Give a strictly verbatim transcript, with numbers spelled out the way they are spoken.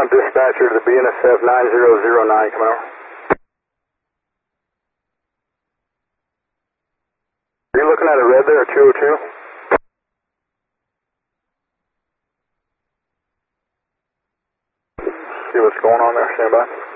on dispatcher to the B N S F nine zero zero nine, coming over. Are you looking at a red there, two oh two? See what's going on there, stand by.